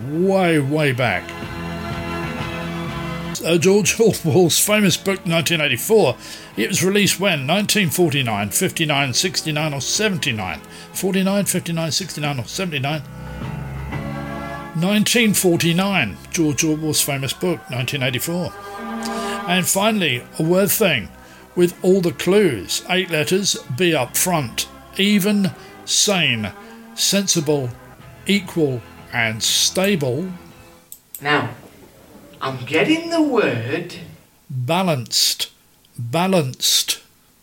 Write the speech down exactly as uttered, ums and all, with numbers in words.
way, way back. Uh, George Orwell's famous book nineteen eighty-four, it was released when? nineteen forty-nine, fifty-nine, sixty-nine or seventy-nine? forty-nine, fifty-nine, sixty-nine or seventy-nine? nineteen forty-nine, George Orwell's famous book, nineteen eighty-four. And finally, a word thing with all the clues. Eight letters, be up front. Even, sane, sensible, equal and stable. Now, I'm getting the word... Balanced. Balanced.